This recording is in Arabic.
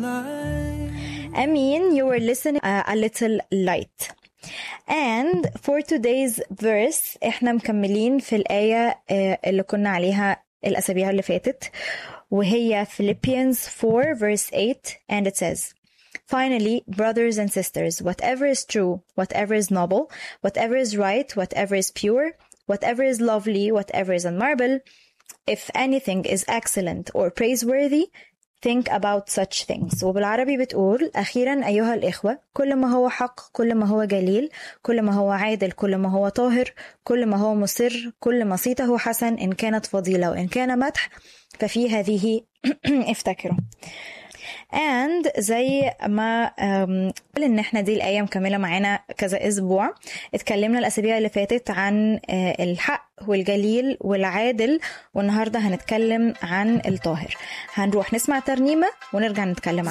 Amin, you were listening a little light. And for today's verse احنا مكملين في الآية اللي كنا عليها الأسابيع اللي فاتت, وهي Philippians 4 verse 8, and it says, Finally, brothers and sisters, whatever is true, whatever is noble, whatever is right, whatever is pure, whatever is lovely, whatever is admirable, if anything is excellent or praiseworthy, think about such things. وبالعربي بتقول أخيرا أيها الإخوة, كل ما هو حق, كل ما هو جليل, كل ما هو عادل, كل ما هو طاهر, كل ما هو مسر, كل ما صيته حسن, إن كانت فضيلة وإن كان مدح, ففي هذه افتكروا. and زي ما قال ان احنا دي الآية مكملة معانا كذا اسبوع, اتكلمنا الاسابيع اللي فاتت عن الحق والجليل والعادل, والنهاردة هنتكلم عن الطاهر. هنروح نسمع ترنيمة ونرجع نتكلم